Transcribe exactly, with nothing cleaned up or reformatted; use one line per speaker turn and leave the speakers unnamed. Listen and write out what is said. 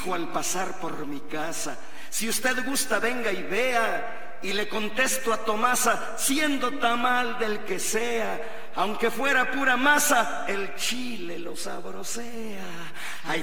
dijo al pasar por mi casa: si usted gusta, venga y vea. Y le contesto a Tomasa: siendo tamal del que sea, aunque fuera pura masa, el chile lo sabrosea. Ay,